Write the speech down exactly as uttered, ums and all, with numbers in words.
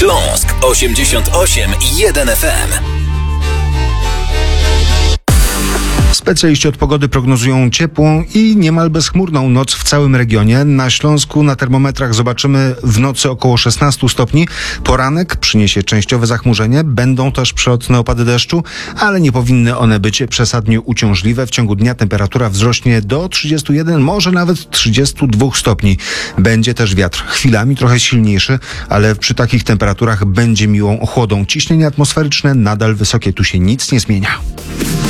Śląsk osiemdziesiąt osiem i jeden F M. Specjaliści od pogody prognozują ciepłą i niemal bezchmurną noc w całym regionie. Na Śląsku na termometrach zobaczymy w nocy około szesnaście stopni. Poranek przyniesie częściowe zachmurzenie. Będą też przelotne opady deszczu, ale nie powinny one być przesadnie uciążliwe. W ciągu dnia temperatura wzrośnie do trzydziestu jeden, może nawet trzydziestu dwóch stopni. Będzie też wiatr, chwilami trochę silniejszy, ale przy takich temperaturach będzie miłą ochłodą. Ciśnienie atmosferyczne nadal wysokie, tu się nic nie zmienia.